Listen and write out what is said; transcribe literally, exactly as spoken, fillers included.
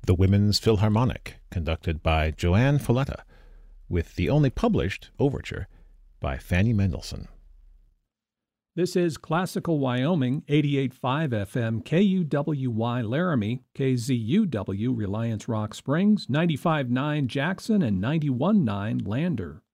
The Women's Philharmonic, conducted by Joanne Folletta, with the only published overture by Fanny Mendelssohn. This is Classical Wyoming, eighty-eight point five F M, K U W Y Laramie, K Z U W Reliance Rock Springs, ninety-five point nine Jackson, and ninety-one point nine Lander.